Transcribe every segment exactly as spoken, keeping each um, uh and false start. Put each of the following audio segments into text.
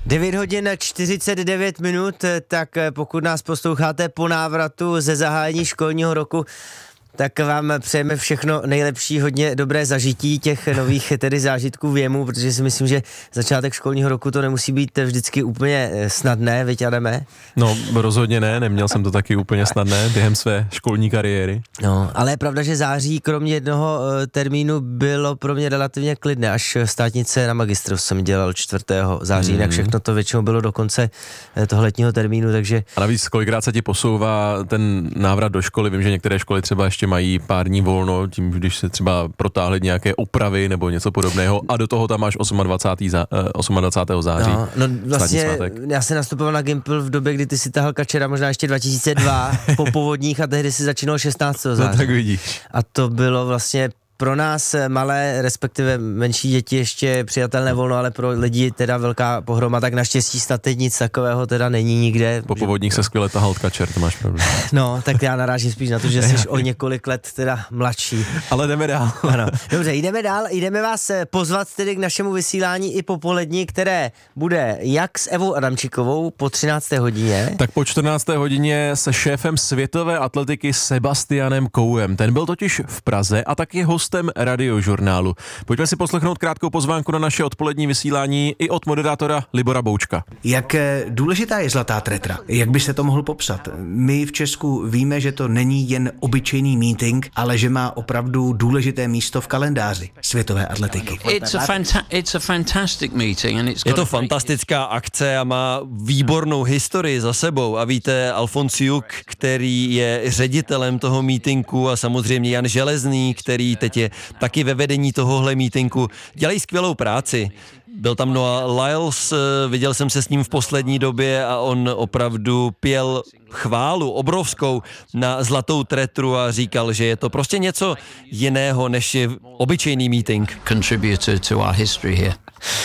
devět hodin čtyřicet devět minut, tak pokud nás posloucháte po návratu ze zahájení školního roku, tak vám přejeme všechno nejlepší, hodně dobré zažití těch nových tedy zážitků věmu, protože si myslím, že začátek školního roku to nemusí být vždycky úplně snadné, viď Adame? No rozhodně ne, neměl jsem to taky úplně snadné během své školní kariéry. No, ale je pravda, že září kromě jednoho termínu bylo pro mě relativně klidné, až státnice na magistru jsem dělal čtvrtého září, jinak mm. všechno to většinou bylo do konce toho letního termínu, takže... A navíc kolikrát se ti posouvá ten návrat do školy, vím, že některé školy třeba ještě mají pár dní volno, tím, když se třeba protáhly nějaké opravy nebo něco podobného a do toho tam máš dvacátého osmého dvacátého září. No, no vlastně já jsem nastupoval na Gimpl v době, kdy ty si tahal kačera možná ještě dva tisíce dva po povodních a tehdy si začínal šestnáctého září. No tak vidíš. A to bylo vlastně pro nás malé, respektive menší děti ještě přijatelné volno, ale pro lidi teda velká pohroma, tak naštěstí snad teď nic takového teda není nikde. Po povodních že... se skvěle tahal kačer, to máš pravdu. No, tak já narážím spíš na to, že jsi o několik let teda mladší. Ale jdeme dál. Ano. Dobře, jdeme dál, jdeme vás pozvat tedy k našemu vysílání i popolední, které bude jak s Evou Adamčíkovou po třinácté hodině. Tak po čtrnácté hodině se šéfem světové atletiky Sebastianem Couem. Ten byl totiž v Praze a taky hostem Radiožurnálu. Pojďme si poslechnout krátkou pozvánku na naše odpolední vysílání i od moderátora Libora Boučka. Jak důležitá je zlatá tretra? Jak by se to mohl popsat? My v Česku víme, že to není jen obyčejný meeting, ale že má opravdu důležité místo v kalendáři světové atletiky. It's a fanta- it's a fantastic meeting and it's je to fantastická akce a má výbornou historii za sebou. A víte, Alfons Juk, který je ředitelem toho meetingu, a samozřejmě Jan Železný, který teď je taky ve vedení tohohle mítinku, dělají skvělou práci. Byl tam Noah Lyles, viděl jsem se s ním v poslední době a on opravdu pěl chválu obrovskou na zlatou tretru a říkal, že je to prostě něco jiného, než je obyčejný meeting. Contributor to our history here.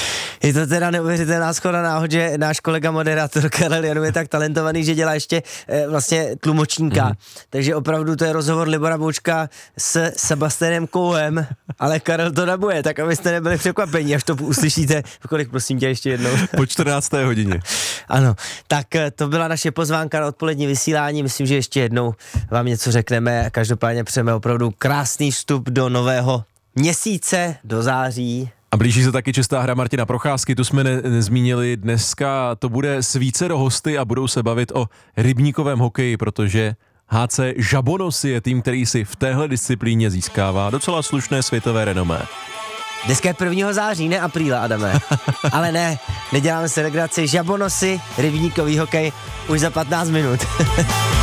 Je to teda neuvěřitelná schoda náhod, že náš kolega moderátor Karel Janů je tak talentovaný, že dělá ještě e, vlastně tlumočníka. Mm. Takže opravdu to je rozhovor Libora Boučka s Sebastianem Couem, ale Karel to dabuje, tak abyste nebyli překvapení, až to uslyšíte. Kolik prosím tě ještě jednou? Po čtrnácté hodině. Ano, tak to byla naše pozvánka na odpolední vysílání. Myslím, že ještě jednou vám něco řekneme. Každopádně přejeme opravdu krásný vstup do nového měsíce, do září. A blíží se taky čistá hra Martina Procházky, tu jsme ne- nezmínili dneska, to bude s vícero hosty a budou se bavit o rybníkovém hokeji, protože H C Žabonosy je tým, který si v téhle disciplíně získává docela slušné světové renomé. Dneska je prvního září, ne apríla, Adame. Ale ne, neděláme se legraci. Žabonosy, rybníkový hokej už za patnáct minut.